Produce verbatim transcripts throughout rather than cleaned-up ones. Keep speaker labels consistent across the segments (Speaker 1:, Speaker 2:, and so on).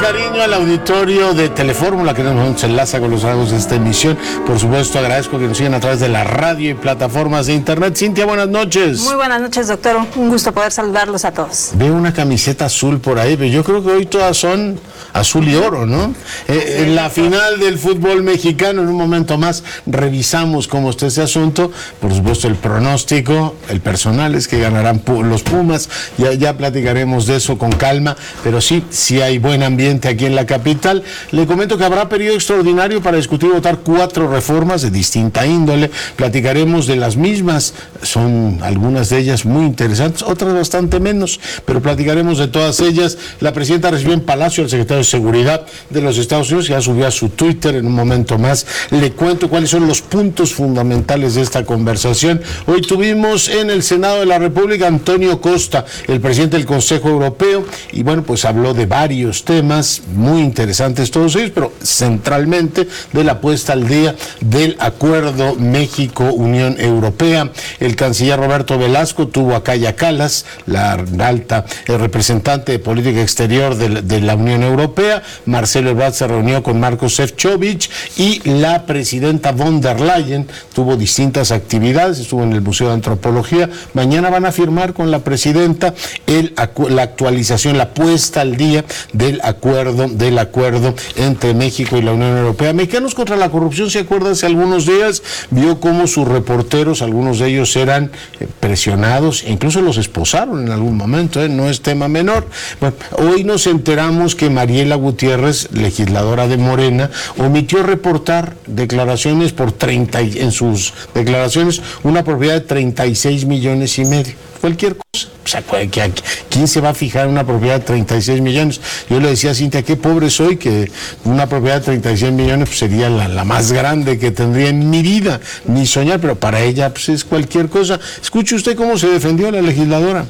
Speaker 1: cariño al auditorio de Telefórmula que nos enlaza con los rasgos de esta emisión. Por supuesto, agradezco que nos sigan a través de la radio y plataformas de internet. Cintia, buenas noches.
Speaker 2: Muy buenas noches, doctor. Un gusto poder saludarlos a todos.
Speaker 1: Veo una camiseta azul por ahí, pero yo creo que hoy todas son azul y oro, ¿no? Eh, en la final del fútbol mexicano, en un momento más, revisamos cómo está ese asunto. Por supuesto, el pronóstico, el personal es que ganarán los Pumas. Ya, ya platicaremos de eso con calma, pero sí, sí hay buen ambiente aquí en la capital. Le comento que habrá periodo extraordinario para discutir y votar cuatro reformas de distinta índole. Platicaremos de las mismas, son algunas de ellas muy interesantes, otras bastante menos, pero platicaremos de todas ellas. La presidenta recibió en Palacio al secretario de Seguridad de los Estados Unidos, ya subió a su Twitter en un momento más. Le cuento cuáles son los puntos fundamentales de esta conversación. Hoy tuvimos en el Senado de la República Antonio Costa, el presidente del Consejo Europeo, y bueno, pues habló de varios temas muy interesantes todos ellos, pero centralmente de la puesta al día del acuerdo México-Unión Europea. El canciller Roberto Velasco tuvo a Kaja Kallas, la alta representante de política exterior de, de la Unión Europea. Marcelo Ebrard se reunió con Marco Šefčovič y la presidenta von der Leyen tuvo distintas actividades, estuvo en el Museo de Antropología. Mañana van a firmar con la presidenta el, la actualización, la puesta al día del acuerdo, del acuerdo entre México y la Unión Europea. Mexicanos contra la Corrupción, ¿se acuerda? Hace algunos días vio cómo sus reporteros, algunos de ellos eran presionados, incluso los esposaron en algún momento, ¿eh? No es tema menor. Bueno, hoy nos enteramos que Mariela Gutiérrez, legisladora de Morena, omitió reportar declaraciones por treinta, en sus declaraciones, una propiedad de treinta y seis millones y medio. Cualquier cosa. O sea, ¿quién se va a fijar en una propiedad de treinta y seis millones? Yo le decía a Cintia, qué pobre soy, que una propiedad de treinta y seis millones pues, sería la, la más grande que tendría en mi vida, ni soñar, pero para ella pues, es cualquier cosa. Escuche usted cómo se defendió la legisladora.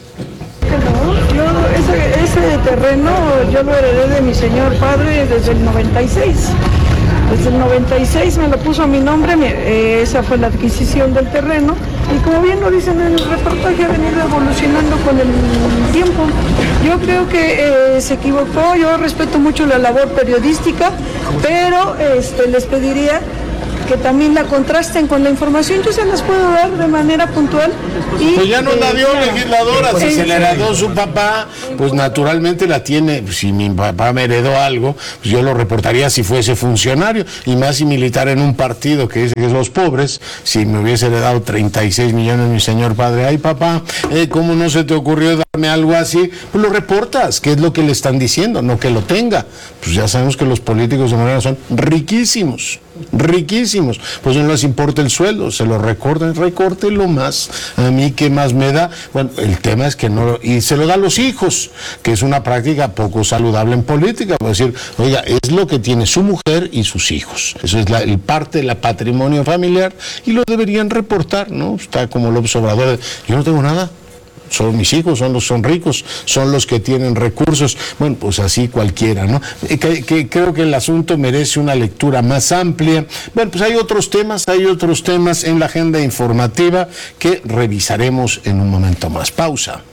Speaker 3: Yo ese, ese terreno yo lo heredé de mi señor padre desde el noventa y seis. Desde el noventa y seis me lo puso a mi nombre, eh, esa fue la adquisición del terreno y como bien lo dicen en el reportaje ha venido evolucionando con el tiempo. Yo creo que eh, se equivocó, yo respeto mucho la labor periodística, pero este, les pediría que también la contrasten con la información, yo se las puedo dar de manera puntual. Y,
Speaker 1: pues ya no la dio,
Speaker 3: eh,
Speaker 1: legisladora, si se le heredó su papá, pues naturalmente la tiene. Si mi papá me heredó algo, pues yo lo reportaría si fuese funcionario, y más si militar en un partido que dice que es los pobres. Si me hubiese heredado treinta y seis millones mi señor padre, ay papá, eh, ¿cómo no se te ocurrió darme algo así? Pues lo reportas, que es lo que le están diciendo, no que lo tenga. Pues ya sabemos que los políticos de Morena son riquísimos. riquísimos, pues no les importa el sueldo, se lo recortan, recórtelo más, a mí qué más me da. Bueno, el tema es que no, y se lo da a los hijos, que es una práctica poco saludable en política, es decir, oiga, es lo que tiene su mujer y sus hijos, eso es la, el parte del patrimonio familiar, y lo deberían reportar, ¿no? Está como López Obrador, yo no tengo nada. Son mis hijos, son los son ricos, son los que tienen recursos. Bueno, pues así cualquiera, ¿no? Que, que creo que el asunto merece una lectura más amplia. Bueno, pues hay otros temas, hay otros temas en la agenda informativa que revisaremos en un momento más. Pausa.